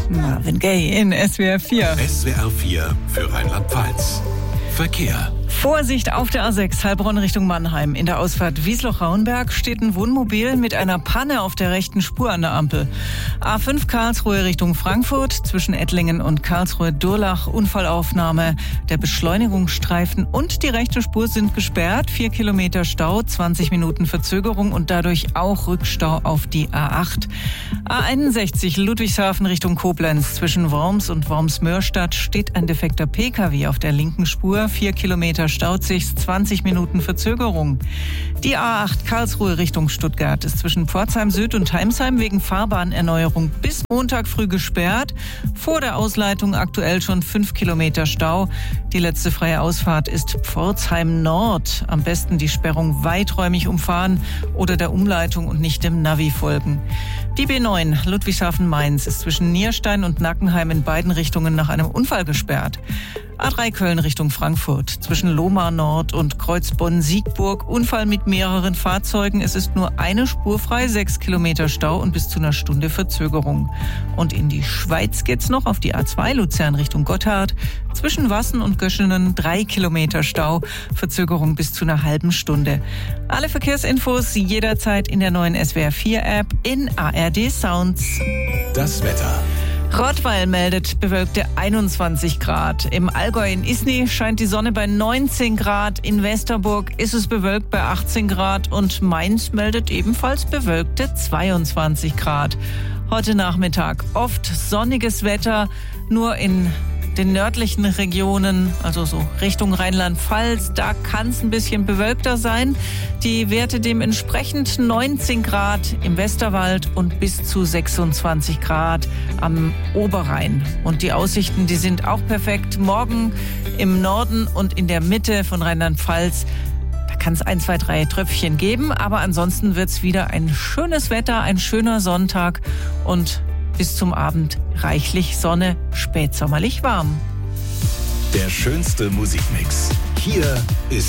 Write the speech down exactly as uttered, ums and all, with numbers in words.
Marvin Gaye in S W R vier. S W R vier für Rheinland-Pfalz. Verkehr. Vorsicht auf der A sechs, Heilbronn Richtung Mannheim. In der Ausfahrt Wiesloch-Rauenberg steht ein Wohnmobil mit einer Panne auf der rechten Spur an der Ampel. A fünf Karlsruhe Richtung Frankfurt, zwischen Ettlingen und Karlsruhe-Durlach, Unfallaufnahme. Der Beschleunigungsstreifen und die rechte Spur sind gesperrt. Vier Kilometer Stau, zwanzig Minuten Verzögerung und dadurch auch Rückstau auf die A acht. A einundsechzig Ludwigshafen Richtung Koblenz. Zwischen Worms und Worms-Mörstadt steht ein defekter P K W auf der linken Spur. Vier Kilometer staut sich, zwanzig Minuten Verzögerung. Die A acht Karlsruhe Richtung Stuttgart ist zwischen Pforzheim Süd und Heimsheim wegen Fahrbahnerneuerung bis Montag früh gesperrt. Vor der Ausleitung aktuell schon fünf Kilometer Stau. Die letzte freie Ausfahrt ist Pforzheim Nord. Am besten die Sperrung weiträumig umfahren oder der Umleitung und nicht dem Navi folgen. Die B neun Ludwigshafen-Mainz ist zwischen Nierstein und Nackenheim in beiden Richtungen nach einem Unfall gesperrt. A drei Köln Richtung Frankfurt, zwischen Lohmar Nord und Kreuzbonn-Siegburg, Unfall mit mehreren Fahrzeugen. Es ist nur eine Spur frei, sechs Kilometer Stau und bis zu einer Stunde Verzögerung. Und in die Schweiz geht's noch auf die A zwei Luzern Richtung Gotthard, zwischen Wassen und Göschenen drei Kilometer Stau, Verzögerung bis zu einer halben Stunde. Alle Verkehrsinfos jederzeit in der neuen S W R vier App in A R D Sounds. Das Wetter. Rottweil meldet bewölkte einundzwanzig Grad. Im Allgäu in Isny scheint die Sonne bei neunzehn Grad. In Westerburg ist es bewölkt bei achtzehn Grad. Und Mainz meldet ebenfalls bewölkte zweiundzwanzig Grad. Heute Nachmittag oft sonniges Wetter, nur in den nördlichen Regionen, also so Richtung Rheinland-Pfalz, da kann es ein bisschen bewölkter sein. Die Werte dementsprechend neunzehn Grad im Westerwald und bis zu sechsundzwanzig Grad am Oberrhein. Und die Aussichten, die sind auch perfekt. Morgen im Norden und in der Mitte von Rheinland-Pfalz, da kann es ein, zwei, drei Tröpfchen geben. Aber ansonsten wird es wieder ein schönes Wetter, ein schöner Sonntag und bis zum Abend reichlich Sonne, spätsommerlich warm. Der schönste Musikmix. Hier ist